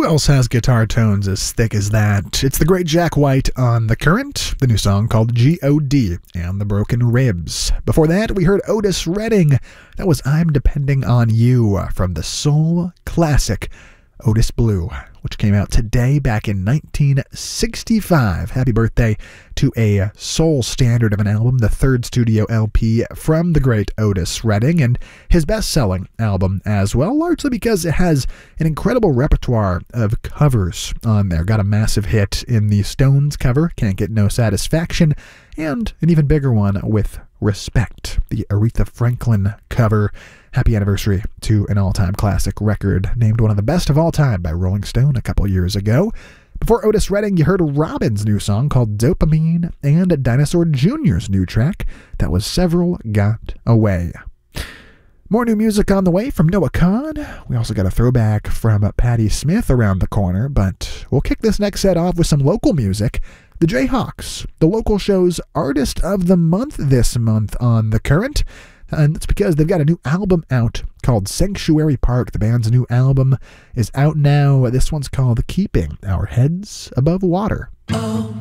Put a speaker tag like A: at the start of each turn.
A: Who else has guitar tones as thick as that? It's the great Jack White on The Current, the new song called G.O.D. and the Broken Ribs. Before that, we heard Otis Redding. That was I'm Depending on You from the soul classic Otis Blue, which came out today back in 1965. Happy birthday to a soul standard of an album, the third studio LP from the great Otis Redding, and his best-selling album as well, largely because it has an incredible repertoire of covers on there. Got a massive hit in the Stones cover, Can't Get No Satisfaction, and an even bigger one with Respect, the Aretha Franklin cover. Happy anniversary to an all-time classic record, named one of the best of all time by Rolling Stone a couple years ago. Before Otis Redding, you heard Robin's new song called Dopamine and Dinosaur Jr.'s new track that was Several Got Away. More new music on the way from Noah Kahan. We also got a throwback from Patti Smith around the corner, but we'll kick this next set off with some local music. The Jayhawks, the local show's Artist of the Month this month on The Current. And that's because they've got a new album out called Sanctuary Park. The band's new album is out now. This one's called Keeping Our Heads Above Water.
B: Oh,